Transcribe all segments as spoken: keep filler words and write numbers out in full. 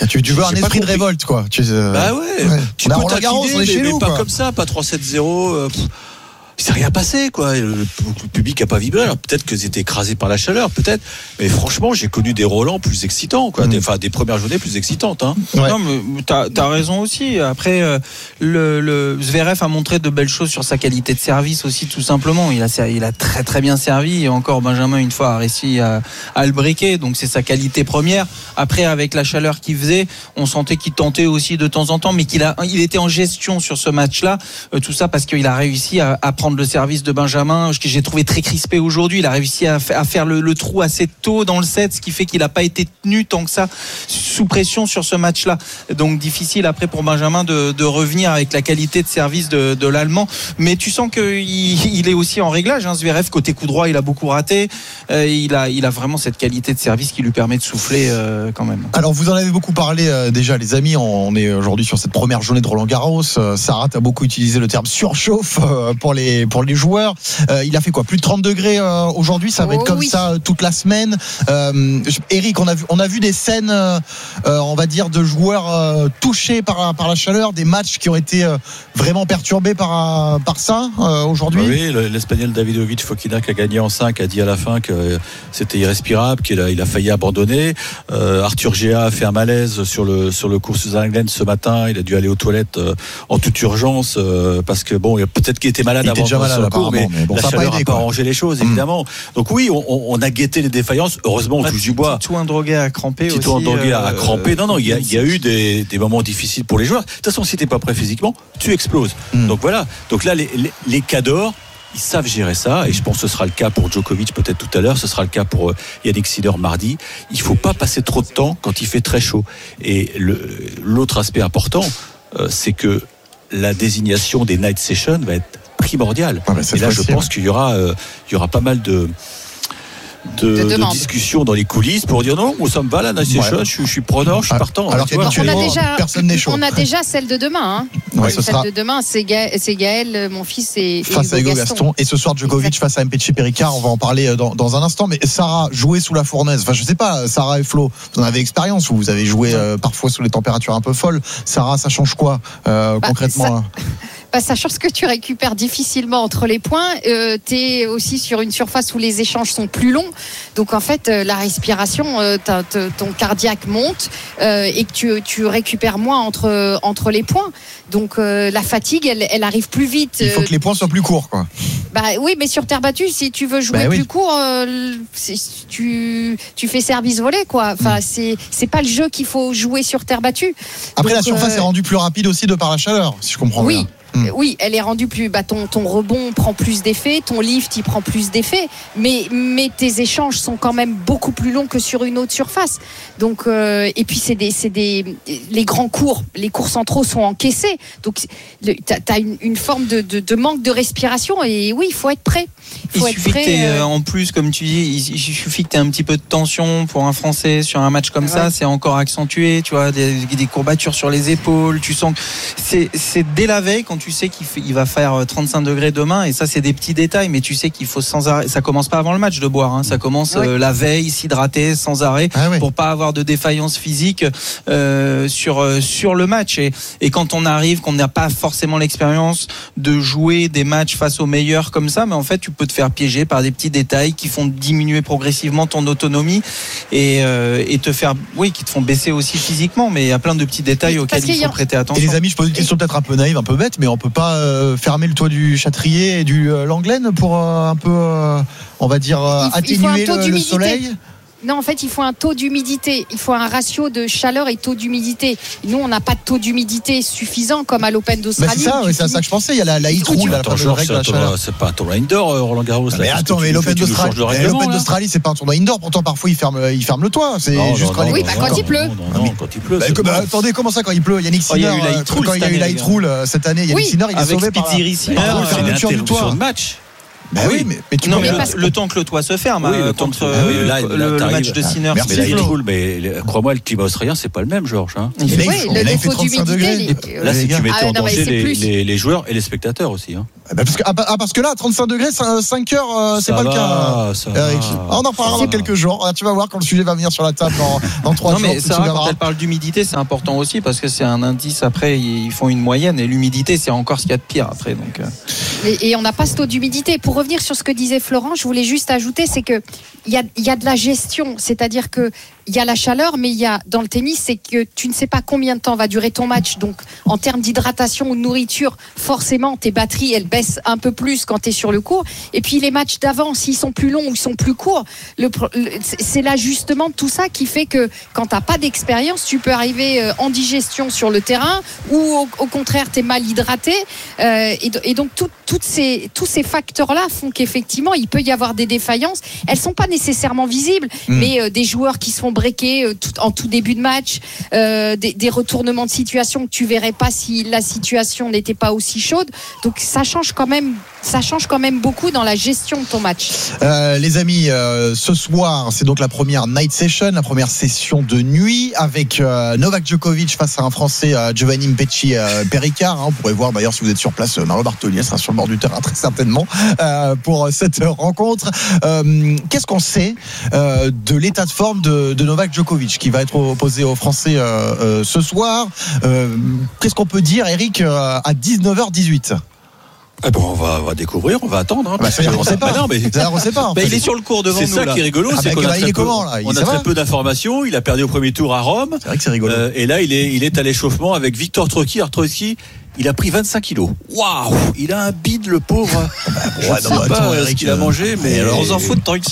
tu, tu veux un esprit de révolte, quoi. Tu, euh... Bah ouais. ouais. Tu on peux Roland Garros, on est chez mais, nous, mais pas quoi. comme ça, pas trois sept zéro. Euh, il s'est rien passé, quoi. Le, le public a pas vibré. Alors peut-être que c'était écrasé par la chaleur, peut-être. Mais franchement, j'ai connu des Roland plus excitants, quoi. Mmh. Des, enfin, des premières journées plus excitantes, hein. Ouais. Non, mais t'as, t'as raison aussi. Après, euh, le, le Zverev a montré de belles choses sur sa qualité de service aussi, tout simplement. Il a, il a très très bien servi. Et encore, Benjamin, une fois, a réussi à, à le briquer. Donc c'est sa qualité première. Après, avec la chaleur qu'il faisait, on sentait qu'il tentait aussi de temps en temps, mais qu'il a, il était en gestion sur ce match-là. Euh, tout ça parce qu'il a réussi à, à prendre le service de Benjamin, que j'ai trouvé très crispé aujourd'hui. Il a réussi à, f- à faire le, le trou assez tôt dans le set, ce qui fait qu'il n'a pas été tenu tant que ça sous pression sur ce match-là. Donc difficile après pour Benjamin de, de revenir avec la qualité de service de, de l'Allemand. Mais tu sens qu'il il est aussi en réglage. Hein. Zverev, côté coup droit, il a beaucoup raté. Euh, il, a, il a vraiment cette qualité de service qui lui permet de souffler euh, quand même. Alors vous en avez beaucoup parlé euh, déjà, les amis. On est aujourd'hui sur cette première journée de Roland Garros. Euh, Sarah, t'as beaucoup utilisé le terme surchauffe euh, pour les pour les joueurs. Euh, il a fait quoi, plus de trente degrés euh, aujourd'hui, ça va oh, être comme oui. ça euh, toute la semaine. Euh, Eric, on a vu on a vu des scènes euh, on va dire de joueurs euh, touchés par par la chaleur, des matchs qui ont été euh, vraiment perturbés par par ça euh, aujourd'hui. Oui, l'Espagnol Davidovich Fokina qui a gagné en cinq a dit à la fin que c'était irrespirable, qu'il a il a failli abandonner. Euh, Arthur Géa a fait un malaise sur le sur le cours Suzanne Glen ce matin, il a dû aller aux toilettes euh, en toute urgence euh, parce que bon, peut-être qu'il était malade il avant était déjà malade, le cours, mais, mais bon, la chaleur n'a pas arrangé les choses, évidemment. Mmh. Donc oui, on, on a guetté les défaillances. Heureusement, on touche du bois. Tito Ndrogué a crampé aussi. Tito Ndrogué a crampé. Non, non, il y a, il y a eu des, des moments difficiles pour les joueurs. De toute façon, si t'es pas prêt physiquement, tu exploses. Mmh. Donc voilà. Donc là, les, les, les cadors, ils savent gérer ça, et je pense que ce sera le cas pour Djokovic peut-être tout à l'heure, ce sera le cas pour Yannick Sinner mardi. Il faut pas passer trop de temps quand il fait très chaud. Et le, l'autre aspect important, euh, c'est que la désignation des night sessions va être primordiale. Ah, et là, je pense qu'il y aura, euh, il y aura pas mal de De, de, de discussions dans les coulisses pour dire non, moi ça me va la night session, ouais. je, je suis preneur, je suis partant. Alors, alors on, a déjà, personne n'est chaud. On a déjà celle de demain. Hein. Ouais, celle sera... de demain, c'est Gaël, c'est Gaël, mon fils, et, face et à Hugo Gaston. Gaston. Et ce soir, Djokovic exact. Face à Mpetche Pericard. On va en parler dans, dans un instant. Mais Sarah, jouer sous la fournaise. Enfin, je sais pas, Sarah et Flo, vous en avez expérience, vous avez joué euh, parfois sous les températures un peu folles. Sarah, ça change quoi euh, bah, concrètement ça... Bah, sachant ce que tu récupères difficilement entre les points, euh, tu es aussi sur une surface où les échanges sont plus longs. Donc en fait, euh, la respiration, euh, ton cardiaque monte euh, et que tu, tu récupères moins entre, entre les points. Donc euh, la fatigue, elle, elle arrive plus vite. Il faut que les points soient plus courts, quoi. Bah oui, mais sur terre battue, si tu veux jouer bah, plus oui. court, euh, tu, tu fais service volé, quoi. Enfin, mmh. c'est, c'est pas le jeu qu'il faut jouer sur terre battue. Après, donc, la surface euh... est rendue plus rapide aussi de par la chaleur, si je comprends oui. bien. Mmh. Oui, elle est rendue plus. Bah, ton, ton rebond prend plus d'effet, ton lift il prend plus d'effet, mais, mais tes échanges sont quand même beaucoup plus longs que sur une autre surface. Donc, euh, et puis c'est des, c'est des, les grands cours, les cours centraux sont encaissés. Donc, tu as une, une forme de, de, de manque de respiration et oui, il faut être prêt. Il, faut il être suffit prêt, que euh... en plus, comme tu dis, il, il suffit que tu aies un petit peu de tension pour un Français sur un match comme ouais. ça, c'est encore accentué. Tu vois, des, des courbatures sur les épaules. Tu sens que c'est, c'est dès la veille quand tu sais qu'il fait, il va faire trente-cinq degrés demain, et ça c'est des petits détails, mais tu sais qu'il faut sans arrêt, ça commence pas avant le match de boire, hein. Ça commence ouais. euh, la veille, s'hydrater sans arrêt ah ouais. pour pas avoir de défaillance physique euh, sur euh, sur le match. Et, et quand on arrive, qu'on n'a pas forcément l'expérience de jouer des matchs face aux meilleurs comme ça, mais en fait tu peux te faire piéger par des petits détails qui font diminuer progressivement ton autonomie et, euh, et te faire, oui, qui te font baisser aussi physiquement. Mais il y a plein de petits détails auxquels il faut a... prêter attention. Et les amis, je pose une question peut-être un peu naïve, un peu bête, mais on peut pas euh, fermer le toit du Châtrier et du euh, Langlaine pour euh, un peu, euh, on va dire, euh, il, atténuer il le, le soleil. Non, en fait, il faut un taux d'humidité. Il faut un ratio de chaleur et taux d'humidité. Nous, on n'a pas de taux d'humidité suffisant comme à l'Open d'Australie. Bah c'est ça, ouais, c'est à ça que je pensais. Il y a la, la heat rule, la fameuse règle de la chaleur. C'est pas un tournoi indoor, Roland Garros. Mais attends, mais l'Open d'Australie, l'Open d'Australie, c'est pas un tournoi indoor. Pourtant, parfois, il ferme, il ferme le toit. C'est non, juste non, non, oui, bah, quand il pleut. Non, non, quand il pleut. Bah, attendez, comment ça quand il pleut? Yannick Sinner, quand il y a eu la heat rule cette année, Yannick Sinner, il est sauvé par la fermeture du toit. Bah oui, mais, mais tu non, mais mais le, le temps que le toit se ferme, oui, euh, contre euh, oui, là, le, là, le match de Sinner. Mais là, il roule, mais crois-moi, le climat australien, c'est pas le même, Georges. Hein. Il fait, oui, le défaut d'humidité. Là, c'est que tu mettais en danger les joueurs et les spectateurs aussi. Hein. Bah parce, que, ah, ah, parce que là, à trente-cinq degrés, cinq heures, euh, c'est ça pas va, le cas. Ça Eric. va. Ah, on en parlera dans quelques jours. Ah, tu vas voir quand le sujet va venir sur la table dans, dans trois non, jours. mais Sarah, quand elle parle d'humidité, c'est important aussi parce que c'est un indice. Après, ils font une moyenne et l'humidité, c'est encore ce qu'il y a de pire après. Donc, euh... et, et on n'a pas ce taux d'humidité. Pour revenir sur ce que disait Florent, je voulais juste ajouter, c'est que il y a, y a de la gestion, c'est-à-dire que il y a la chaleur, mais il y a dans le tennis, c'est que tu ne sais pas combien de temps va durer ton match. Donc, en termes d'hydratation ou de nourriture, forcément, tes batteries, elles baissent un peu plus quand tu es sur le court. Et puis, les matchs d'avant, s'ils sont plus longs ou ils sont plus courts, le, le, c'est l'ajustement de tout ça qui fait que quand tu n'as pas d'expérience, tu peux arriver en digestion sur le terrain ou au, au contraire, tu es mal hydraté. Euh, et, et donc, tout, toutes ces, tous ces facteurs-là font qu'effectivement, il peut y avoir des défaillances. Elles ne sont pas nécessairement visibles, mmh. mais euh, des joueurs qui se font breaker euh, tout, en tout début de match, euh, des, des retournements de situation que tu verrais pas si la situation n'était pas aussi chaude. Donc ça change quand même, ça change quand même beaucoup dans la gestion de ton match. Euh, les amis, euh, ce soir, c'est donc la première night session, la première session de nuit avec euh, Novak Djokovic face à un Français, euh, Giovanni Mpetshi euh, Perricard. Hein, on pourrait voir d'ailleurs si vous êtes sur place, Mario Bartoli sera sur le bord du terrain très certainement euh, pour cette rencontre. Euh, qu'est-ce qu'on sait euh, de l'état de forme de, de Novak Djokovic qui va être opposé aux Français euh, euh, ce soir? euh, Qu'est-ce qu'on peut dire, Eric, euh, à dix-neuf heures dix-huit? Eh ben on, va, on va découvrir, on va attendre. Hein, bah, c'est-à-dire qu'on sait pas. Bah non, mais... C'est-à-dire qu'on sait pas. En fait. bah, il est sur le cours devant c'est nous. C'est ça là. qui est rigolo, ah, c'est bah, qu'on a il très, est peu, comment, là il on a très peu d'informations. Il a perdu au premier tour à Rome. C'est vrai que c'est rigolo. Euh, et là, il est, il est à l'échauffement avec Victor Troicki. Alors Troicki, il a pris vingt-cinq kilos. Waouh, il a un bide, le pauvre. Je ne sais pas ce qu'il a mangé, mais alors, on s'en fout de Troicki.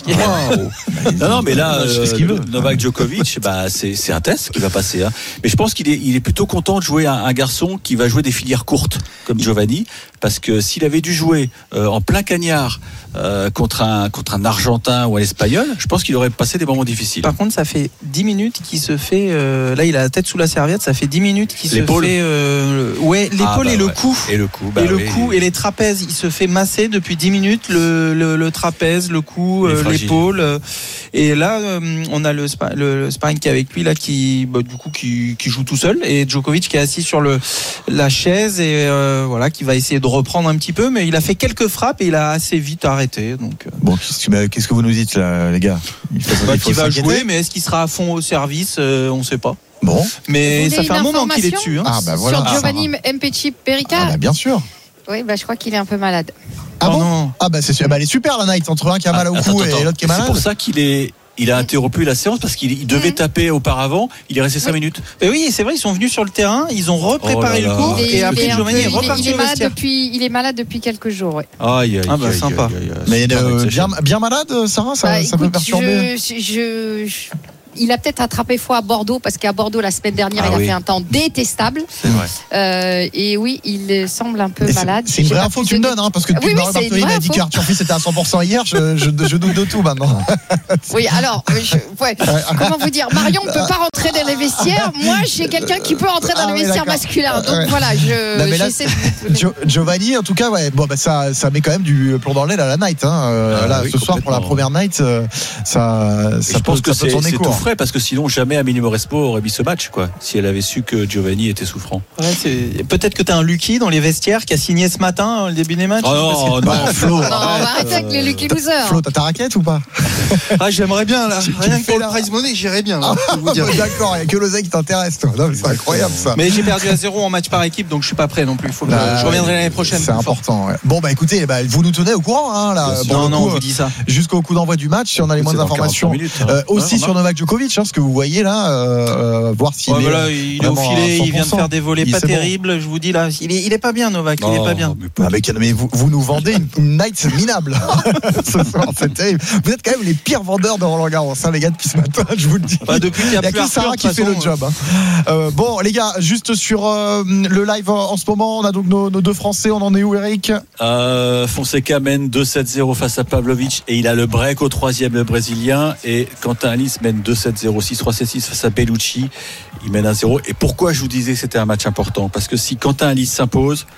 Non, non, mais là, euh, ce veut. Novak Djokovic, bah, c'est, c'est un test qui va passer. Hein. Mais je pense qu'il est, il est plutôt content de jouer un, un garçon qui va jouer des filières courtes, comme Giovanni, parce que s'il avait dû jouer euh, en plein cagnard euh, contre un contre un Argentin ou un Espagnol, je pense qu'il aurait passé des moments difficiles. Par contre, ça fait dix minutes qu'il se fait. Euh, là, il a la tête sous la serviette. Ça fait dix minutes qu'il l'épaule. se fait. Euh, ouais, l'épaule ah, bah, et le ouais. cou. Et le cou. Bah, et le oui, cou oui. et les trapèzes. Il se fait masser depuis dix minutes le, le, le trapèze, le cou, euh, l'épaule. Euh, et là, euh, on a le, spa, le, le sparring qui est avec lui là, qui bah, du coup qui, qui joue tout seul, et Djokovic qui est assis sur le la chaise et euh, voilà, qui va essayer de reprendre un petit peu, mais il a fait quelques frappes et il a assez vite arrêté. Donc. Bon, qu'est-ce que, qu'est-ce que vous nous dites là, les gars? Il faut, bah, il faut qui va s'inquiéter. jouer, mais est-ce qu'il sera à fond au service? euh, On ne sait pas. Bon. Mais ça fait un moment qu'il est dessus. Hein. Ah, bah voilà. Sur Giovanni Mpetshi Pericard. Ah, bah, bien sûr. Oui, bah, je crois qu'il est un peu malade. Ah oh bon non. Ah bah c'est bah, elle est super la night entre un qui a mal ah, au attends, cou attends, et l'autre qui est malade. C'est pour ça qu'il est. Il a interrompu la séance parce qu'il il devait mmh. taper auparavant. Il est resté cinq oui. minutes. Et oui, c'est vrai, ils sont venus sur le terrain, ils ont repréparé oh là là. le cours Et et après Giovanni est reparti il est au malade vestiaire. depuis, il est malade depuis quelques jours. Ouais. Aïe, aïe, ah bah aïe, sympa. Aïe, aïe, aïe, Mais euh, bien, bien, bien malade, Sarah, ça, bah, ça écoute, peut perturber. Je, je, je, il a peut-être attrapé froid à Bordeaux parce qu'à Bordeaux la semaine dernière ah, il a oui. fait un temps détestable. C'est vrai. Euh, et oui, il semble un peu et malade. C'est, c'est une vraie info que tu me donnes, hein, parce que depuis oui, que Mario Bartoli m'a dit qu'Arthur Fils était à cent pour cent hier, je, je, je doute de tout maintenant. Oui, alors, je, ouais, comment vous dire, Marion ne peut pas rentrer dans les vestiaires. Moi, j'ai quelqu'un qui peut rentrer dans ah, les oui, vestiaires d'accord. masculins. Donc ouais. voilà, je, non, là, j'essaie de... Gio- Giovanni, en tout cas, ouais, bon, bah, ça, ça met quand même du plomb dans le lait à la night. Hein. Euh, ah, là, oui, ce soir, pour la première night, euh, ça, ça je peut, pense que ça peut c'est, tourner c'est court. tout frais parce que sinon jamais Amélie Maurespo aurait mis ce match, quoi. Si elle avait su que Giovanni était souffrant. Ouais, c'est... Peut-être que tu as un Lucky dans les vestiaires qui a signé ce matin le début des matchs. Oh non, non, non, Flo. Non, on va arrêter avec les Lucky Losers. Flo, t'as ta raquette ou pas? Ah, j'aimerais bien là. Tu- tu Rien me que pour fais le là. prize money, j'irais bien. Là, Ah, pour vous dire. d'accord, il n'y a que l'oseille qui t'intéresse, toi. Non, mais c'est incroyable ça. Mais j'ai perdu à zéro en match par équipe, donc je suis pas prêt non plus. Faut que Bah, je reviendrai l'année prochaine. C'est plus fort. important. Ouais. Bon, bah écoutez, bah, vous nous tenez au courant. Hein, là, Bien sûr. pour Non, le non, coup, on vous dit ça. jusqu'au coup d'envoi du match, si on a les moindres C'est dans informations. quarante-cinq minutes, hein. Euh, aussi Ouais, sur Novak Djokovic, hein, ce que vous voyez là, euh, voir s'il Ouais, est. voilà, il est au vraiment à filet, il vient de cent pour cent. faire des volets Il- pas c'est bon. terribles. Je vous dis là, il est, il est pas bien, Novak. Il est Oh, pas bien. mais pas Ah, mais, mais vous, vous nous vendez une, une night minable ce soir, c'est terrible. Vous êtes quand même les pires vendeurs de Roland Garros, hein, les gars, depuis ce matin, je vous le dis. Bah, depuis qu'il y a Il n'y a plus que Sarah Arthur, qui de fait le toute job. Hein. Euh, bon, les gars, juste sur euh, le live en, en ce moment, on a donc nos, nos deux Français. On en est où, Eric? Euh, Fonseca mène deux sept zéro face à Pavlovic et il a le break au troisième, le Brésilien. Et Quentin Alice mène deux sept zéro, six trois sept six face à Bellucci. Il mène un zéro. Et pourquoi je vous disais que c'était un match important? Parce que si Quentin Alice s'impose,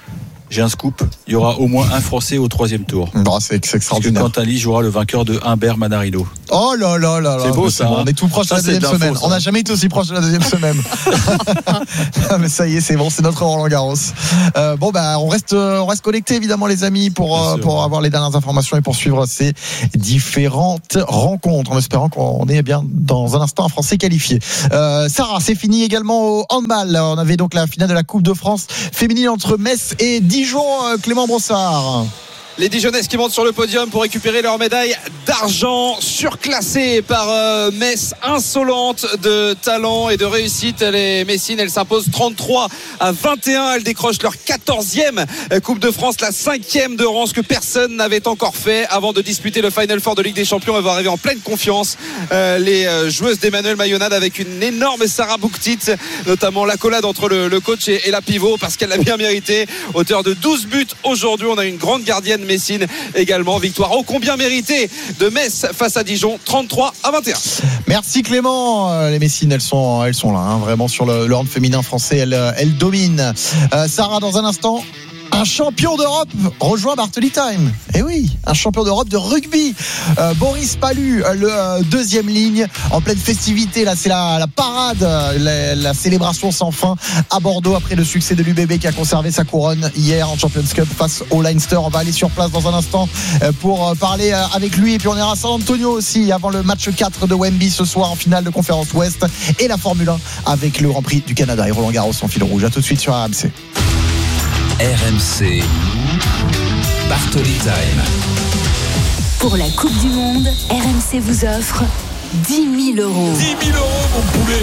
j'ai un scoop. Il y aura au moins un Français au troisième tour. Bon, c'est, c'est extraordinaire. Quentin Lee jouera le vainqueur de Humbert Manarino. Oh là là là là. C'est beau ça. Bon, hein. on est tout proche de ça, la deuxième d'infos, semaine. ça. On n'a jamais été aussi proche de la deuxième semaine. Ah, mais ça y est, c'est bon, c'est notre Roland Garros. Euh, bon, bah, on reste, on reste connecté évidemment, les amis, pour, euh, pour avoir les dernières informations et pour suivre ces différentes rencontres, en espérant qu'on est bien dans un instant un Français qualifié. Euh, Sarah, c'est fini également au handball. On avait donc la finale de la Coupe de France féminine entre Metz et Dijon. Clément Brossard. Les Dijonnaises qui montent sur le podium pour récupérer leur médaille d'argent, surclassée par euh, Metz, insolente de talent et de réussite. Les Messines, elles s'imposent trente-trois à vingt et un. Elles décrochent leur quatorzième Coupe de France, la cinquième de rang, ce que personne n'avait encore fait avant de disputer le Final Four de Ligue des Champions. Elles vont arriver en pleine confiance. Euh, les euh, joueuses d'Emmanuel Mayonade avec une énorme Sarah Bouktit, notamment l'accolade entre le, le coach et, et la pivot, parce qu'elle l'a bien mérité. Auteur de douze buts aujourd'hui. On a une grande gardienne Messine également. Victoire ô combien méritée de Metz face à Dijon, trente-trois à vingt et un. Merci Clément. Les Messines, elles sont, elles sont là, hein, vraiment sur le, le hand féminin français. Elles, elles dominent. Euh, Sarah, dans un instant, un champion d'Europe rejoint Bartoli Time. Eh oui, un champion d'Europe de rugby. Euh, Boris Pallu, le euh, deuxième ligne, en pleine festivité. Là, c'est la, la parade, la, la célébration sans fin à Bordeaux après le succès de l'U B B qui a conservé sa couronne hier en Champions Cup face au Leinster. On va aller sur place dans un instant pour parler avec lui. Et puis on ira à San Antonio aussi avant le match quatre de Wemby ce soir en finale de conférence Ouest et la Formule un avec le Grand Prix du Canada et Roland Garros en fil rouge. À tout de suite sur R M C. R M C Bartoli Time. Pour la Coupe du Monde, R M C vous offre dix mille euros. dix mille euros, mon poulet.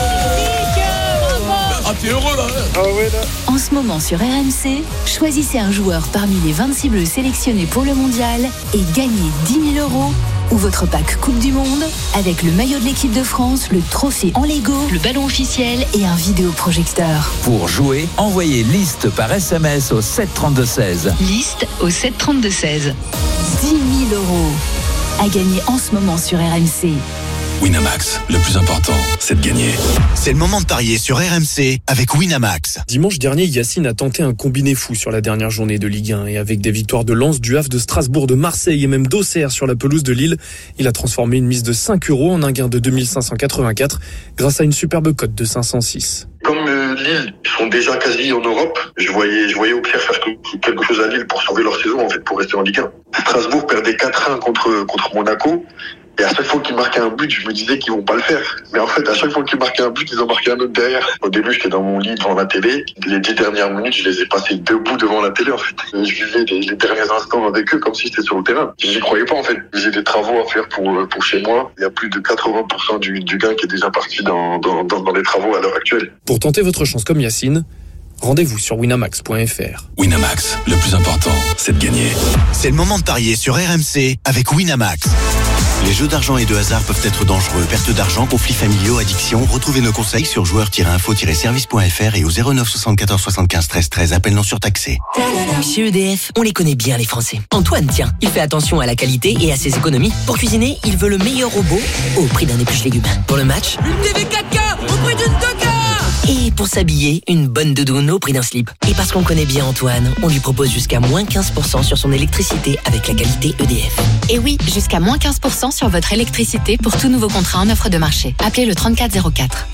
Ah, t'es heureux là, hein. Ah ouais, là. En ce moment sur R M C, choisissez un joueur parmi les vingt-six bleus sélectionnés pour le mondial et gagnez dix mille euros ou votre pack Coupe du Monde avec le maillot de l'équipe de France, le trophée en Lego, le ballon officiel et un vidéoprojecteur. Pour jouer, envoyez liste par S M S au sept trente-deux seize. Liste au sept trente-deux seize. dix mille euros à gagner en ce moment sur R M C. Winamax, le plus important, c'est de gagner. C'est le moment de parier sur R M C avec Winamax. Dimanche dernier, Yacine a tenté un combiné fou sur la dernière journée de Ligue un et avec des victoires de Lens, du Havre, de Strasbourg, de Marseille et même d'Auxerre sur la pelouse de Lille, il a transformé une mise de cinq euros en un gain de deux mille cinq cent quatre-vingt-quatre grâce à une superbe cote de cinq cent six. Comme euh, Lille sont déjà quasi en Europe, je voyais, je voyais Auxerre faire quelque chose à Lille pour sauver leur saison, en fait, pour rester en Ligue un. Strasbourg perdait quatre un contre, contre Monaco. Et à chaque fois qu'ils marquaient un but, je me disais qu'ils vont pas le faire. Mais en fait, à chaque fois qu'ils marquaient un but, ils ont marqué un autre derrière. Au début, j'étais dans mon lit devant la télé. Les dix dernières minutes, je les ai passées debout devant la télé, en fait. Je vivais les, les derniers instants avec eux comme si j'étais sur le terrain. J'y croyais pas, en fait. J'ai des travaux à faire pour, pour chez moi. Il y a plus de quatre-vingts pour cent du, du gain qui est déjà parti dans, dans, dans, dans les travaux à l'heure actuelle. Pour tenter votre chance comme Yacine, rendez-vous sur winamax point f r. Winamax, le plus important, c'est de gagner. C'est le moment de parier sur R M C avec Winamax. Les jeux d'argent et de hasard peuvent être dangereux. Perte d'argent, conflits familiaux, addiction. Retrouvez nos conseils sur joueurs tiret info tiret service point f r et au zéro neuf soixante-quatorze soixante-quinze treize treize. Appel non surtaxé. Chez E D F, on les connaît bien les Français. Antoine, tiens, il fait attention à la qualité et à ses économies. Pour cuisiner, il veut le meilleur robot au prix d'un épluche légumes. Pour le match, une T V quatre K au prix d'une deux K. Et pour s'habiller, une bonne doudoune au prix d'un slip. Et parce qu'on connaît bien Antoine, on lui propose jusqu'à moins quinze pour cent sur son électricité avec la qualité E D F. Et oui, jusqu'à moins quinze pour cent sur votre électricité pour tout nouveau contrat en offre de marché. Appelez le trente-quatre zéro quatre.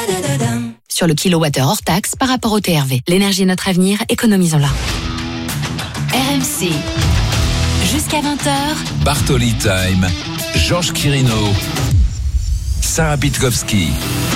Sur le kilowattheure hors taxe par rapport au T R V. L'énergie est notre avenir, économisons-la. R M C. Jusqu'à vingt heures. Bartoli Time. Georges Quirino. Sarah Pitkowski.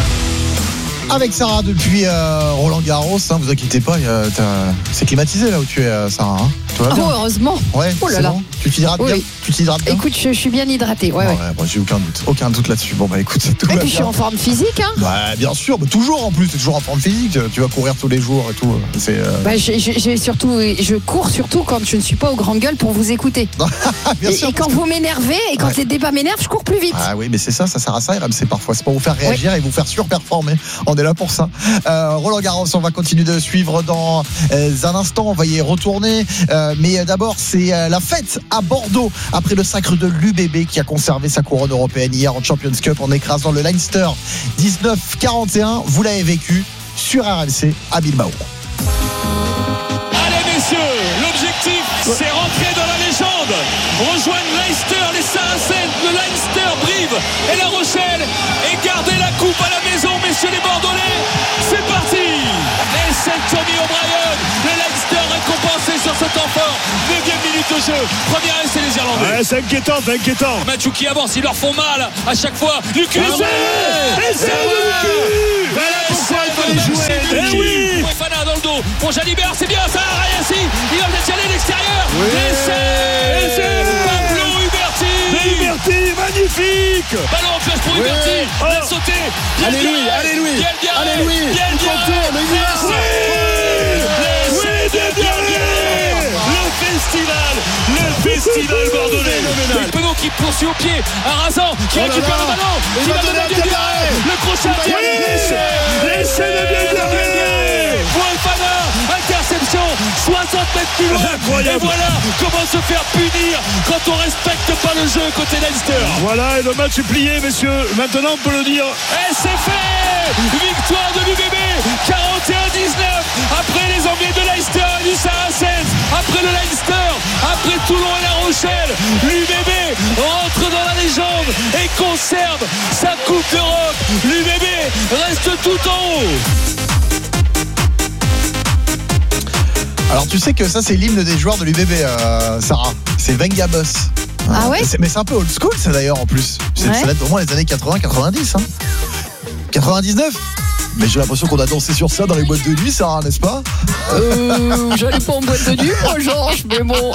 Avec Sarah depuis euh, Roland Garros, hein, vous inquiétez pas, euh, c'est climatisé là où tu es, euh, Sarah. Hein, tout va bien. Oh, heureusement. Ouais, oh là c'est là. bon. Tu t'hydrates oui. bien. Tu t'hydrates bien. Écoute, je, je suis bien hydratée. Ouais, ouais. ouais. ouais bon, j'ai aucun doute, aucun doute là-dessus. Bon bah écoute, tout et va puis bien. je suis en forme physique, hein. Bah bien sûr, bah, toujours en plus, t'es toujours en forme physique. Tu vas courir tous les jours et tout. C'est. Euh... Bah j'ai, j'ai surtout, je cours surtout quand je ne suis pas au grand gueule pour vous écouter. bien et, sûr, et quand que... vous m'énervez et quand ouais. les débats m'énervent, je cours plus vite. Ah oui, mais c'est ça, ça sert à ça. C'est parfois, c'est pour vous faire réagir ouais. et vous faire surperformer. On est là pour ça. Euh, Roland Garros, on va continuer de suivre dans euh, un instant. On va y retourner. Euh, mais d'abord, c'est euh, la fête à Bordeaux après le sacre de l'U B B qui a conservé sa couronne européenne hier en Champions Cup en écrasant le Leinster dix-neuf quarante et un. Vous l'avez vécu sur R M C à Bilbao. Allez messieurs, C'est rentré dans la légende. Rejoignent Leicester, les Saracens, le Leinster, Brive et La Rochelle. Et gardez la coupe à la maison, messieurs les Bordelais. C'est parti. Et c'est Tommy O'Brien. Le Leinster récompensé sur ce temps fort. neuvième minute de jeu. Première essai les Irlandais. Ouais, c'est inquiétant, c'est inquiétant. Mathieu qui avance, ils leur font mal à chaque fois. Lucu, c'est c'est voilà pourquoi il faut les jouer. Eh oui. Fana dans le dos pour Jalibert, c'est bien ça. Rayassi, il va peut-être y aller à l'extérieur. Oui. Essai Pablo Huberti. Huberti, magnifique. Ballon en flèche pour oui. Huberti. Oh. Il a sauté. Allez Louis, allez Louis. Allez Louis. Il contourne, il y va. Oui, le festival, le festival bordelais. Le Penaud qui poursuit au pied. Arrasan qui oh récupère le ballon. Il va donner à Bielbiarré. Le crochet. L'essai de Bielbiarré. Fana, interception, soixante mètres plus loin. Incroyable. Et voilà comment se faire punir quand on respecte pas le jeu côté Leinster. Voilà, et le match est plié, messieurs. Maintenant, on peut le dire. Et c'est fait. Victoire de l'U B B, quarante et un dix-neuf. Après les Anglais de Leicester et du Saracens, après le Leinster, après Toulon et La Rochelle, l'U B B rentre dans la légende et conserve sa Coupe d'Europe. L'U B B reste tout en haut. Alors tu sais que ça c'est l'hymne des joueurs de l'U B B, euh, Sarah. C'est Venga Boss. Ah ouais c'est, Mais c'est un peu old school ça d'ailleurs en plus. C'est, ouais. Ça date au moins les années quatre-vingts quatre-vingt-dix. Hein. quatre-vingt-dix-neuf. Mais j'ai l'impression qu'on a dansé sur ça dans les boîtes de nuit, Sarah, n'est-ce pas? Euh, j'allais pas en boîte de nuit, moi, Georges, mais bon.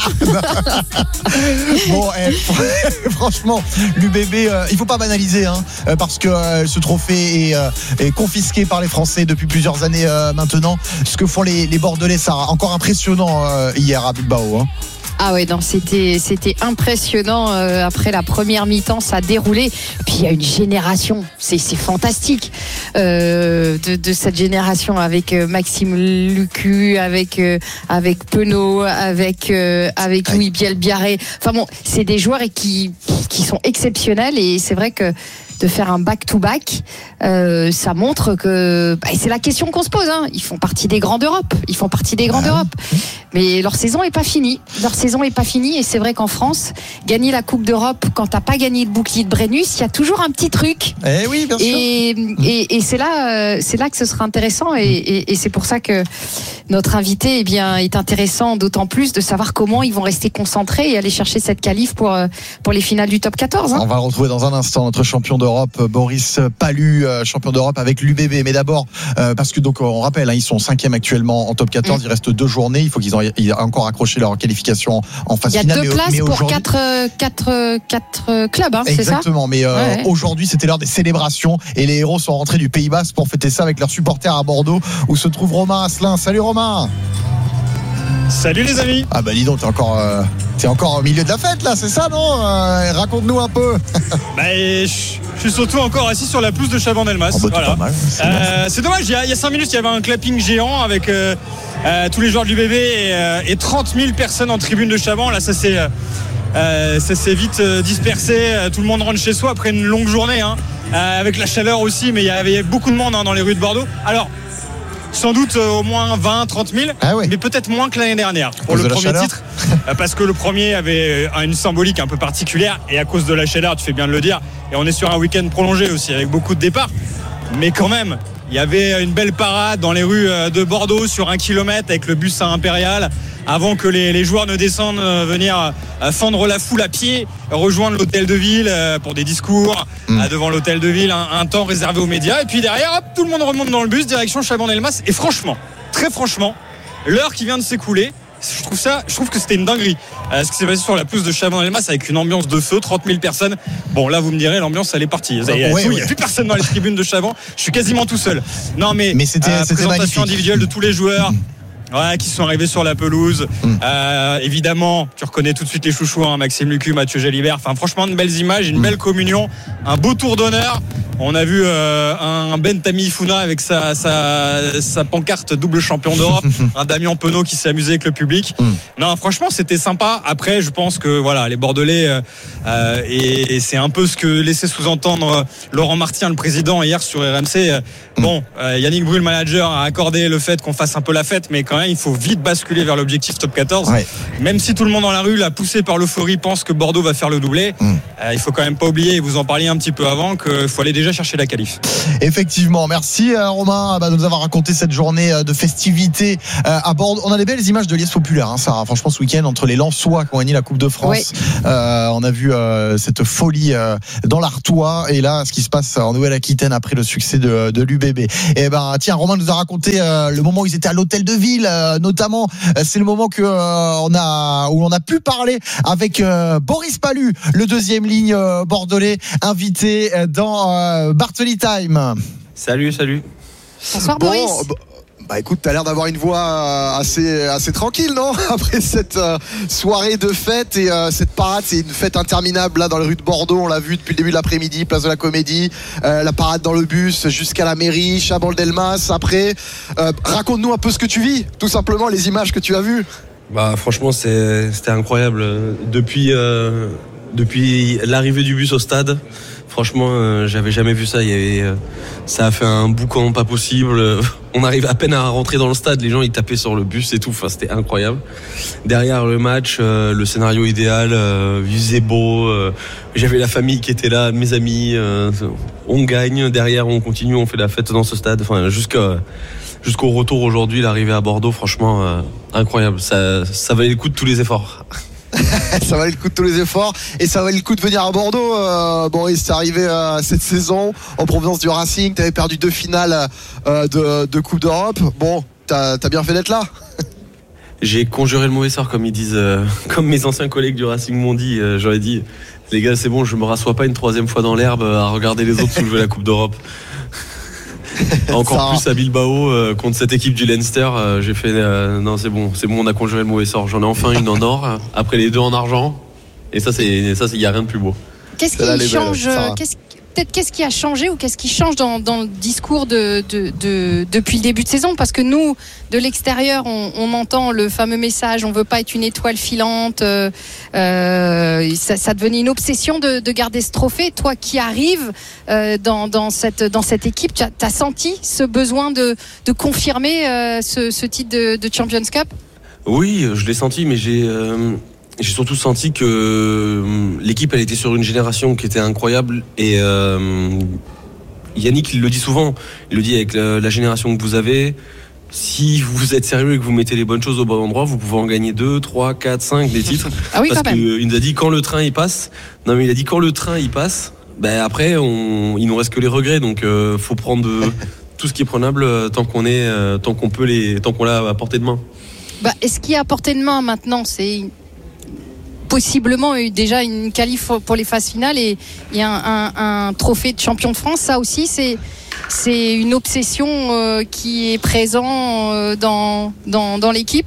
Bon, eh, franchement, l'U B B, euh, il faut pas banaliser, hein, parce que euh, ce trophée est, euh, est confisqué par les Français depuis plusieurs années euh, maintenant. Ce que font les, les Bordelais, Sarah, encore impressionnant euh, hier à Bilbao. Hein. Ah ouais, non, c'était c'était impressionnant. Euh, après la première mi-temps, ça a déroulé. Puis il y a une génération, c'est c'est fantastique euh, de, de cette génération avec euh, Maxime Lucu, avec euh, avec Penaud, avec euh, avec Louis Bielbiarré. Enfin bon, c'est des joueurs qui qui sont exceptionnels et c'est vrai que de faire un back-to-back, euh, ça montre que bah, c'est la question qu'on se pose. Hein. Ils font partie des grands d'Europe. Ils font partie des grands ah. d'Europe. Mais leur saison est pas finie. Leur saison est pas finie. Et c'est vrai qu'en France, gagner la Coupe d'Europe quand t'as pas gagné le bouclier de Brennus, il y a toujours un petit truc. Eh oui, bien sûr. Et, et, et c'est là, euh, c'est là que ce sera intéressant. Et, et, et c'est pour ça que notre invité, eh bien, est intéressant, d'autant plus de savoir comment ils vont rester concentrés et aller chercher cette qualif pour pour les finales du top quatorze. Hein. On va le retrouver dans un instant, notre champion d'Europe. Boris Palu, champion d'Europe avec l'U B B. Mais d'abord, euh, parce que donc on rappelle, hein, ils sont cinquième actuellement en top quatorze. Mmh. Il reste deux journées. Il faut qu'ils aient encore accroché leur qualification en phase finale. Il y a finale, deux mais, places mais pour quatre, quatre, quatre clubs, hein, c'est ça ? Exactement. Mais euh, ouais. aujourd'hui, c'était l'heure des célébrations et les héros sont rentrés du Pays Basque pour fêter ça avec leurs supporters à Bordeaux, où se trouve Romain Asselin. Salut Romain. Salut les amis. Ah bah dis donc, t'es encore, euh, t'es encore au milieu de la fête là, c'est ça non euh, Raconte-nous un peu. Bah je suis surtout encore assis sur la pelouse de Chabannes-Delmas. Oh bah, voilà. pas mal, c'est, euh, c'est dommage, il y a cinq minutes il y avait un clapping géant avec euh, euh, tous les joueurs de l'U B B et, euh, et trente mille personnes en tribune de Chaban. Là ça s'est, euh, ça s'est vite dispersé, tout le monde rentre chez soi après une longue journée hein, euh, avec la chaleur aussi, mais il y avait beaucoup de monde hein, dans les rues de Bordeaux. Alors sans doute euh, au moins vingt à trente mille, ah oui. mais peut-être moins que l'année dernière pour le premier titre, parce que le premier avait une symbolique un peu particulière et à cause de la chaleur, tu fais bien de le dire, et on est sur un week-end prolongé aussi avec beaucoup de départs, mais quand même il y avait une belle parade dans les rues de Bordeaux sur un kilomètre avec le bus à Impérial avant que les, les joueurs ne descendent euh, venir euh, fendre la foule à pied, rejoindre l'hôtel de ville euh, pour des discours mmh. euh, devant l'hôtel de ville, un, un temps réservé aux médias, et puis derrière hop, tout le monde remonte dans le bus direction Chabannes-Delmas. Et franchement, très franchement, l'heure qui vient de s'écouler, je trouve ça, je trouve que c'était une dinguerie euh, ce qui s'est passé sur la pelouse de Chabannes-Delmas avec une ambiance de feu, trente mille personnes. Bon là vous me direz, l'ambiance elle est partie, il n'y a, ouais, ouais. a plus personne dans les tribunes de Chaban, je suis quasiment tout seul. Non mais, mais c'était, euh, c'était présentation magnifique. individuelle de tous les joueurs. Ouais, qui sont arrivés sur la pelouse. Mmh. Euh, évidemment, tu reconnais tout de suite les chouchous, hein, Maxime Lucu, Mathieu Jalibert. Enfin, franchement, de belles images, une mmh. belle communion, un beau tour d'honneur. On a vu euh, un Ben Tamifuna avec sa, sa, sa pancarte double champion d'Europe, un Damien Penaud qui s'est amusé avec le public. Mmh. Non, franchement, c'était sympa. Après, je pense que voilà, les Bordelais, euh, et, et c'est un peu ce que laissait sous-entendre Laurent Martien, le président, hier sur R M C. Mmh. Bon, euh, Yannick Brue, le manager, a accordé le fait qu'on fasse un peu la fête, mais quand championnat, il faut vite basculer vers l'objectif top quatorze. Ouais. Même si tout le monde dans la rue, là, poussé par l'euphorie, pense que Bordeaux va faire le doublé, mmh. euh, il faut quand même pas oublier, et vous en parliez un petit peu avant, qu'il faut aller déjà chercher la qualif. Effectivement, merci euh, Romain bah, de nous avoir raconté cette journée euh, de festivités euh, à Bordeaux. On a des belles images de liesse populaire, hein, Sarah. Franchement, ce week-end, entre les Lensois qui ont gagné la Coupe de France, ouais. euh, on a vu euh, cette folie euh, dans l'Artois, et là, ce qui se passe en Nouvelle-Aquitaine après le succès de, de l'U B B. Et ben, tiens, Romain nous a raconté euh, le moment où ils étaient à l'hôtel de ville, euh, notamment. Euh, c'est le moment que euh, on a où on a pu parler avec euh, Boris Palud, le deuxième ligne euh, bordelais, invité euh, dans euh, Bartoli Time. Salut, salut. Bonsoir bon, Boris. Bah, bah écoute, t'as l'air d'avoir une voix assez assez tranquille, non? Après cette euh, soirée de fête et euh, cette parade, c'est une fête interminable là dans les rues de Bordeaux. On l'a vu depuis le début de l'après-midi, place de la Comédie, euh, la parade dans le bus jusqu'à la mairie, Chabannes-Delmas. Après, euh, raconte-nous un peu ce que tu vis, tout simplement les images que tu as vues. Bah franchement, c'est, c'était incroyable. Depuis euh, depuis l'arrivée du bus au stade. Franchement, euh, j'avais jamais vu ça. Il y avait, euh, ça a fait un boucan pas possible. On arrive à peine à rentrer dans le stade. Les gens ils tapaient sur le bus et tout. Enfin, c'était incroyable. Derrière le match, euh, le scénario idéal, euh, il faisait beau. Euh, j'avais la famille qui était là, mes amis. Euh, on gagne. Derrière, on continue. On fait la fête dans ce stade. Enfin, jusqu'à jusqu'au retour aujourd'hui, l'arrivée à Bordeaux. Franchement, euh, incroyable. Ça, ça valait le coup de tous les efforts. Ça valait le coup de tous les efforts et ça valait le coup de venir à Bordeaux. euh, Boris, t'es arrivé euh, cette saison en provenance du Racing, t'avais perdu deux finales euh, de, de Coupe d'Europe. Bon, t'as, t'as bien fait d'être là. J'ai conjuré le mauvais sort, comme ils disent, euh, comme mes anciens collègues du Racing m'ont dit. Euh, j'aurais dit, les gars, c'est bon, je me rassois pas une troisième fois dans l'herbe à regarder les autres soulever la Coupe d'Europe. Encore plus à Bilbao euh, contre cette équipe du Leinster. Euh, j'ai fait euh, non, c'est bon, c'est bon, on a conjuré le mauvais sort. J'en ai enfin une en or après les deux en argent. Et ça, c'est ça, il y a rien de plus beau. Qu'est-ce qui change belle, qu'est-ce, peut-être qu'est-ce qui a changé ou qu'est-ce qui change dans, dans le discours de, de, de, depuis le début de saison? Parce que nous, de l'extérieur, on, on entend le fameux message, on veut pas être une étoile filante. Euh, euh, ça, ça devenait une obsession de, de garder ce trophée. Toi qui arrives euh, dans, dans, cette, dans cette équipe, tu as, as senti ce besoin de, de confirmer euh, ce, ce titre de, de Champions Cup? Oui, je l'ai senti, mais j'ai... Euh... J'ai surtout senti que l'équipe elle était sur une génération qui était incroyable et euh, Yannick il le dit souvent, il le dit avec la, la génération que vous avez, si vous êtes sérieux et que vous mettez les bonnes choses au bon endroit, vous pouvez en gagner deux, trois, quatre, cinq des titres. Ah oui, parce quand même. qu'il nous a dit quand le train il passe, non mais il a dit quand le train il passe, ben après on, il nous reste que les regrets, donc euh, faut prendre tout ce qui est prenable tant qu'on est, euh, tant qu'on peut les, tant qu'on l'a à portée de main. Bah, et ce qui est à portée de main maintenant, c'est possiblement eu déjà une qualif pour les phases finales et il y a un, un, un trophée de champion de France. Ça aussi, c'est, c'est une obsession euh, qui est présente euh, dans, dans, dans l'équipe.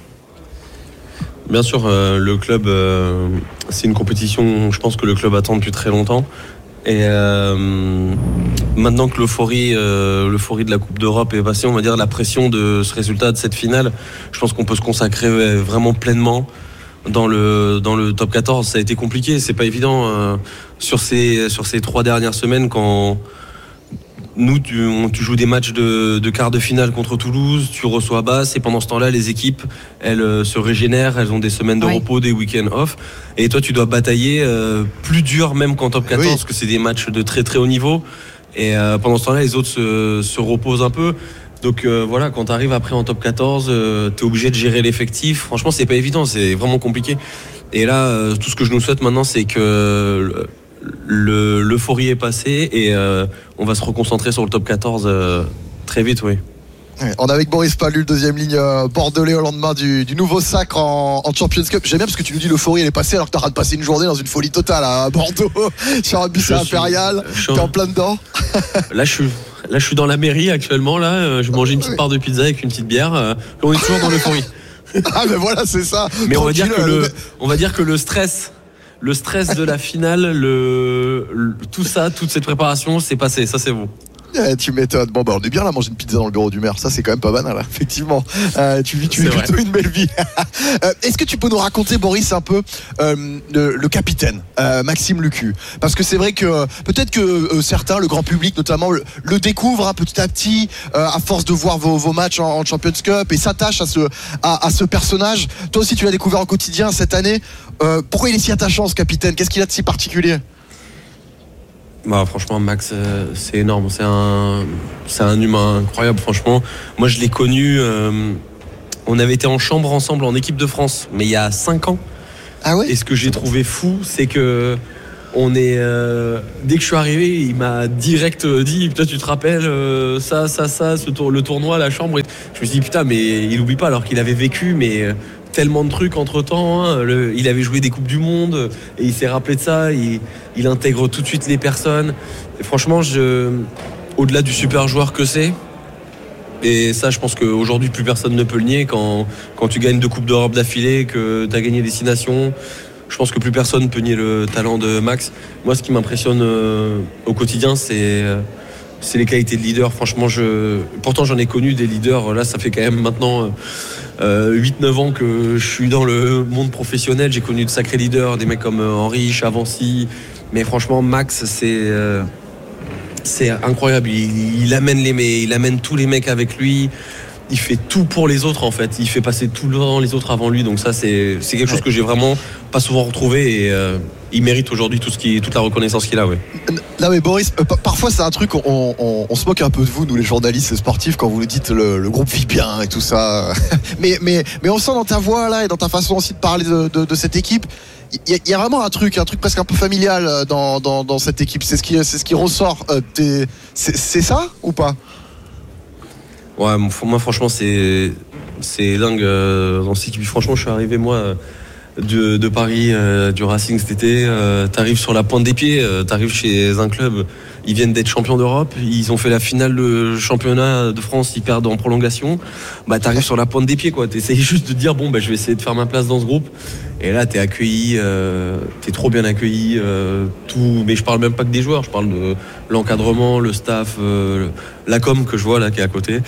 Bien sûr, euh, le club, euh, c'est une compétition, je pense que le club attend depuis très longtemps. Et euh, maintenant que l'euphorie, euh, l'euphorie de la Coupe d'Europe est passée, on va dire la pression de ce résultat, de cette finale, je pense qu'on peut se consacrer vraiment pleinement dans le dans le top quatorze. Ça a été compliqué, c'est pas évident euh, sur ces sur ces trois dernières semaines quand nous tu, on, tu joues des matchs de, de quart de finale contre Toulouse, tu reçois Basse et pendant ce temps-là les équipes elles euh, se régénèrent, elles ont des semaines de oui. repos, des week-ends off et toi tu dois batailler euh, plus dur même qu'en top quatorze oui. parce que c'est des matchs de très très haut niveau et euh, pendant ce temps-là les autres se, se reposent un peu. Donc euh, voilà, quand tu arrives après en top quatorze, euh, tu es obligé de gérer l'effectif. Franchement, c'est pas évident, c'est vraiment compliqué. Et là, euh, tout ce que je nous souhaite maintenant, c'est que le, l'euphorie est passée et euh, on va se reconcentrer sur le top quatorze euh, très vite, oui. On est avec Boris Palud, le deuxième ligne bordelais au lendemain du, du nouveau sacre en, en Champions Cup. J'aime bien parce que tu nous dis l'euphorie elle est passée alors que t'es en train de passer une journée dans une folie totale à Bordeaux sur un bus impérial. T'es en... en plein dedans. Là, je suis... Là, je suis dans la mairie actuellement. Là, je mangeais une petite part de pizza avec une petite bière. Là, on est toujours dans l'euphorie. Ah, mais voilà, c'est ça. Mais on va dire que le, on va dire que le stress, le stress de la finale, le, le tout ça, toute cette préparation, c'est passé. Ça, c'est bon. Eh, tu m'étonnes. Bon, bah, on est bien là, manger une pizza dans le bureau du maire. Ça, c'est quand même pas banal, là. Effectivement. Euh, tu vis, tu vis plutôt une belle vie. euh, est-ce que tu peux nous raconter, Boris, un peu euh, le, le capitaine, euh, Maxime Lucu? Parce que c'est vrai que euh, peut-être que euh, certains, le grand public notamment, le, le découvrent hein, petit à petit, euh, à force de voir vos, vos matchs en, en Champions Cup et s'attachent à ce, à, à ce personnage. Toi aussi, tu l'as découvert au quotidien cette année. Euh, pourquoi il est si attachant, ce capitaine? Qu'est-ce qu'il a de si particulier? Bah, franchement, Max, euh, c'est énorme. C'est un, c'est un humain incroyable, franchement. Moi, je l'ai connu. Euh, on avait été en chambre ensemble en équipe de France, mais il y a cinq ans. Ah ouais? Et ce que j'ai trouvé fou, c'est que on est. Euh, dès que je suis arrivé, il m'a direct dit putain, tu te rappelles euh, ça, ça, ça, ce tour, le tournoi, la chambre. Et je me suis dit putain, mais il oublie pas alors qu'il avait vécu, mais. Euh, tellement de trucs entre temps hein. Le, il avait joué des Coupes du Monde et il s'est rappelé de ça, il, il intègre tout de suite les personnes et franchement je, au-delà du super joueur que c'est, et ça je pense qu'aujourd'hui plus personne ne peut le nier, quand, quand tu gagnes deux Coupes d'Europe d'affilée, que tu as gagné des Six Nations, je pense que plus personne ne peut nier le talent de Max. Moi ce qui m'impressionne euh, au quotidien c'est euh, c'est les qualités de leader. Franchement, je... pourtant j'en ai connu des leaders. Là, ça fait quand même maintenant euh, huit neuf ans que je suis dans le monde professionnel. J'ai connu de sacrés leaders, des mecs comme Henri, Chavancy. Mais franchement, Max, c'est, euh, c'est incroyable. Il, il, amène les, il amène tous les mecs avec lui. Il fait tout pour les autres, en fait. Il fait passer tout le temps les autres avant lui. Donc ça, c'est, c'est quelque chose que j'ai vraiment pas souvent retrouvé. Et euh, il mérite aujourd'hui tout ce qui, toute la reconnaissance qu'il a. Ouais. Non mais Boris, euh, parfois c'est un truc, on, on, on se moque un peu de vous, nous les journalistes sportifs, quand vous nous dites le, le groupe vit bien et tout ça. mais, mais, mais on sent dans ta voix là et dans ta façon aussi de parler de, de, de cette équipe, il y, y a vraiment un truc, un truc presque un peu familial dans, dans, dans cette équipe. C'est ce qui, c'est ce qui ressort. Euh, c'est, c'est ça ou pas? Ouais, moi franchement c'est, c'est dingue euh, dans cette équipe. Franchement, je suis arrivé moi de, de Paris, euh, du Racing cet été. Euh, t'arrives sur la pointe des pieds, euh, t'arrives chez un club. Ils viennent d'être champions d'Europe. Ils ont fait la finale de championnat de France. Ils perdent en prolongation. Bah t'arrives sur la pointe des pieds, quoi. T'essayes juste de dire bon bah je vais essayer de faire ma place dans ce groupe. Et là t'es accueilli, euh, t'es trop bien accueilli. Euh, tout, mais je parle même pas que des joueurs. Je parle de l'encadrement, le staff, euh, la com que je vois là qui est à côté.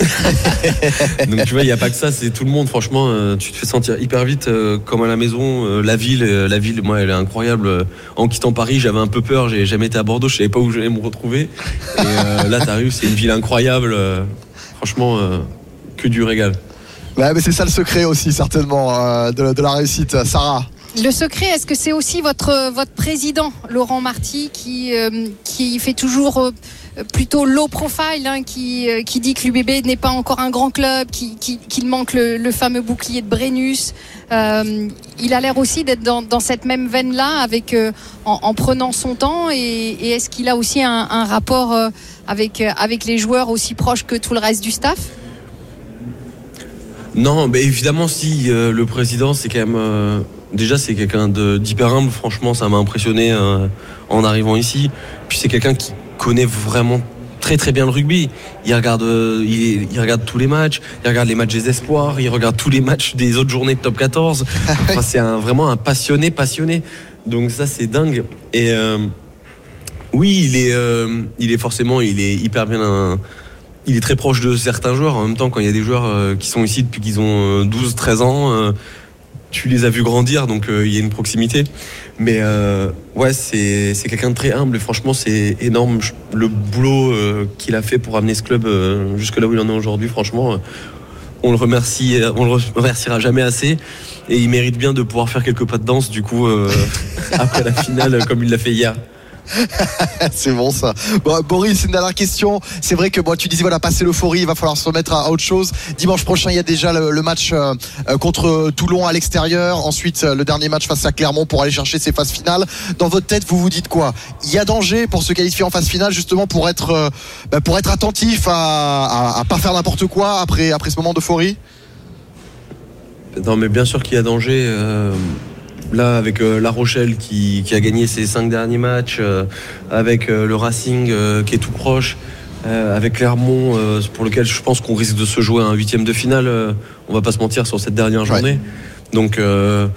Donc tu vois, il y a pas que ça. C'est tout le monde. Franchement, euh, tu te fais sentir hyper vite euh, comme à la maison. Euh, la ville, euh, la ville, moi, elle est incroyable. En quittant Paris, j'avais un peu peur. J'ai jamais été à Bordeaux. Je savais pas où j'allais me retrouver. Et euh, là, t'arrives, c'est une ville incroyable. Euh, franchement, euh, que du régal. Ouais, mais c'est ça le secret aussi, certainement, euh, de, de la réussite. Sarah? Le secret, est-ce que c'est aussi votre, votre président, Laurent Marty, qui, euh, qui fait toujours euh, plutôt low profile, hein, qui, euh, qui dit que l'U B B n'est pas encore un grand club, qui, qui, qu'il manque le, le fameux bouclier de Brennus. Euh, il a l'air aussi d'être dans, dans cette même veine-là, avec, euh, en, en prenant son temps. Et, et est-ce qu'il a aussi un, un rapport euh, avec, avec les joueurs aussi proche que tout le reste du staff? Non, mais évidemment, si euh, le président, c'est quand même euh, déjà c'est quelqu'un de, d'hyper humble. Franchement, ça m'a impressionné euh, en arrivant ici. Puis c'est quelqu'un qui connaît vraiment très très bien le rugby. Il regarde, euh, il, il regarde tous les matchs. Il regarde les matchs des espoirs. Il regarde tous les matchs des autres journées de top quatorze. Enfin, c'est un, vraiment un passionné, passionné. Donc ça, c'est dingue. Et euh, oui, il est, euh, il est forcément, il est hyper bien. Un, Il est très proche de certains joueurs. En même temps, quand il y a des joueurs euh, qui sont ici depuis qu'ils ont euh, douze treize ans, euh, tu les as vus grandir, donc euh, il y a une proximité. Mais euh, ouais, c'est, c'est quelqu'un de très humble et franchement, c'est énorme le boulot euh, qu'il a fait pour amener ce club euh, jusque là où il en est aujourd'hui. Franchement, euh, on le remercie, on le remerciera jamais assez. Et il mérite bien de pouvoir faire quelques pas de danse, du coup, euh, après la finale, comme il l'a fait hier. C'est bon ça. Bon, Boris, une dernière question. C'est vrai que bon, tu disais voilà, passer l'euphorie, il va falloir se remettre à, à autre chose. Dimanche prochain, il y a déjà le, le match euh, contre Toulon à l'extérieur. Ensuite, euh, le dernier match face à Clermont pour aller chercher ses phases finales. Dans votre tête, vous vous dites quoi? Il y a danger pour se qualifier en phase finale, justement pour être euh, bah, pour être attentif à, à, à pas faire n'importe quoi après après ce moment d'euphorie. Non, mais bien sûr qu'il y a danger. Euh... Là, avec euh, La Rochelle qui, qui a gagné ses cinq derniers matchs, euh, avec euh, le Racing euh, qui est tout proche, euh, avec Clermont euh, pour lequel je pense qu'on risque de se jouer un huitième de finale. Euh, on va pas se mentir sur cette dernière journée. Ouais. Donc, euh,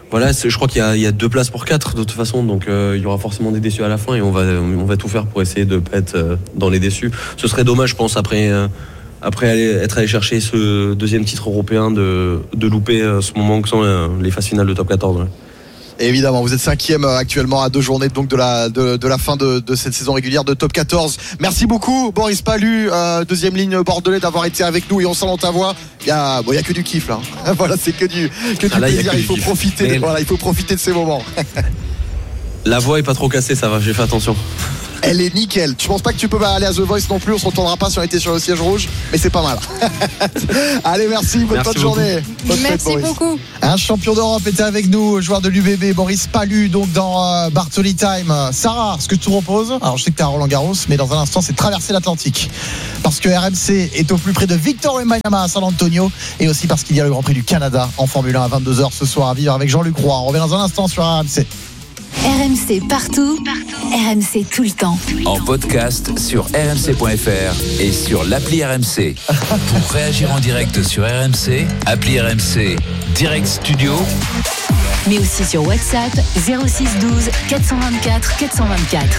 voilà, je crois qu'il y a, il y a deux places pour quatre de toute façon, donc euh, il y aura forcément des déçus à la fin et on va, on va tout faire pour essayer de pas être euh, dans les déçus. Ce serait dommage, je pense, après, euh, après aller, être allé chercher ce deuxième titre européen, de, de louper euh, ce moment que sont euh, les phases finales de top quatorze. Ouais. Évidemment, vous êtes cinquième actuellement à deux journées donc de la de, de la fin de, de cette saison régulière de top quatorze. Merci beaucoup Boris Pallu, euh, deuxième ligne bordelais, d'avoir été avec nous et on sent dans ta voix. Il y a bon, il y a que du kiff là. Voilà, c'est que du que du ah là, plaisir. Il, il faut kiff. profiter. De, voilà, il faut profiter de ces moments. La voix est pas trop cassée, ça va. J'ai fait attention. Elle est nickel. Je pense pas que tu peux aller à The Voice non plus. On se retournera pas si on était sur le siège rouge, mais c'est pas mal. Allez, merci. Bonne merci fin de journée. Bonne merci fête, beaucoup. Un champion d'Europe était avec nous, joueur de l'U B B, Boris Pallu, donc dans euh, Bartoli Time. Sarah, ce que tu te proposes, alors je sais que tu es à Roland Garros, mais dans un instant, c'est traverser l'Atlantique. Parce que R M C est au plus près de Victor Wembanyama à San Antonio, et aussi parce qu'il y a le Grand Prix du Canada en Formule un à vingt-deux heures ce soir à vivre avec Jean-Luc Roy. On revient dans un instant sur R M C. R M C partout, partout. R M C tout le temps. En podcast sur r m c point f r et sur l'appli R M C. Pour réagir en direct sur R M C, appli R M C Direct Studio. Mais aussi sur WhatsApp zéro six douze quatre cent vingt-quatre quatre cent vingt-quatre.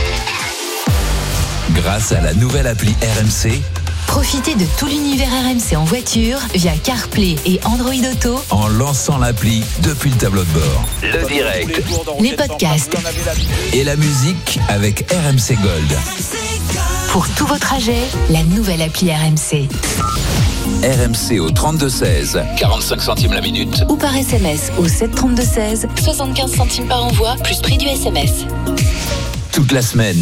Grâce à la nouvelle appli R M C, profitez de tout l'univers R M C en voiture via CarPlay et Android Auto en lançant l'appli depuis le tableau de bord. Le direct, les podcasts et la musique avec R M C Gold. Pour tous vos trajets, la nouvelle appli R M C. R M C au trente-deux seize, quarante-cinq centimes la minute. Ou par S M S au sept trente-deux seize, soixante-quinze centimes par envoi, plus prix du S M S. Toute la semaine,